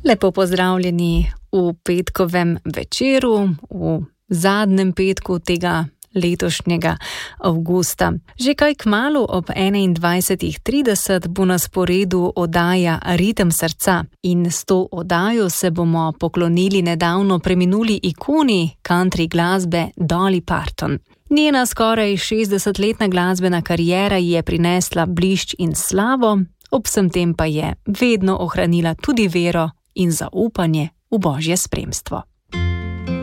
Lepo pozdravljeni v petkovem večeru, v zadnjem petku tega letošnjega avgusta. Že kaj kmalu ob 21:30 bo na sporedu oddaja Ritem srca in s to oddajo se bomo poklonili nedavno preminuli ikoni country glasbe Dolly Parton. Njena skoraj 60-letna glasbena kariera ji je prinesla blišč in slavo, ob vsem tem pa je vedno ohranila tudi vero in zaupanje v Božje spremstvo.